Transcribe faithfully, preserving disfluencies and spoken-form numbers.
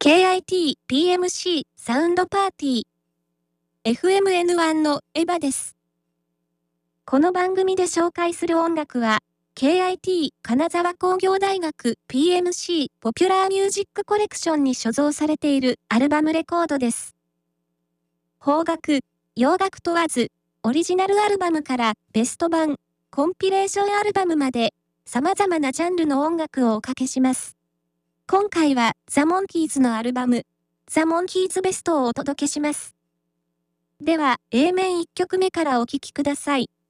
ケーアイティーピーエムシー サウンドパーティー エフエムエヌワン のエヴァです。この番組で紹介する音楽は ケーアイティー 金沢工業大学 ピーエムシー ポピュラーミュージックコレクションに所蔵されているアルバムレコードです。邦楽、洋楽問わず、オリジナルアルバムからベスト版、コンピレーションアルバムまで様々なジャンルの音楽をおかけします。今回はザ・モンキーズのアルバム、ザ・モンキーズ・ベストをお届けします。では、エー 面いっきょくめからお聴きください。